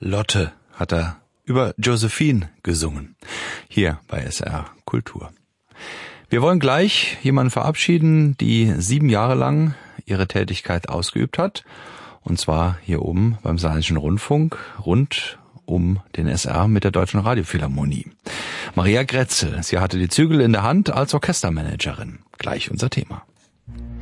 Lotte hat er über Josephine gesungen, hier bei SR Kultur. Wir wollen gleich jemanden verabschieden, die 7 Jahre lang ihre Tätigkeit ausgeübt hat, und zwar hier oben beim Saarländischen Rundfunk, rund um den SR mit der Deutschen Radiophilharmonie. Maria Grätzel, sie hatte die Zügel in der Hand als Orchestermanagerin. Gleich unser Thema.